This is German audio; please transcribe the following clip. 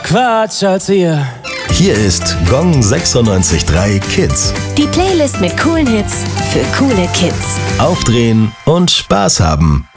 Quatsch als ihr. Hier ist Gong 96.3 Kids. Die Playlist mit coolen Hits für coole Kids. Aufdrehen und Spaß haben.